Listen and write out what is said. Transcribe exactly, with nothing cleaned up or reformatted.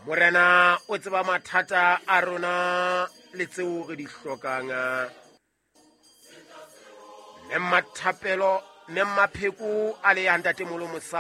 Morena o tseba mathata a rona le tseo re di hlokang. Ne mathapelo ne mapheko a le ya ntatemolo mosa